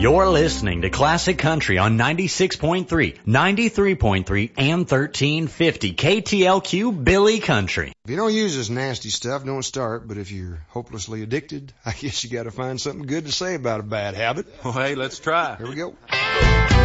You're listening to Classic Country on 96.3, 93.3, and 1350 KTLQ Billy Country. If you don't use this nasty stuff, don't start. But if you're hopelessly addicted, I guess you got to find something good to say about a bad habit. Well, hey, let's try. Here we go.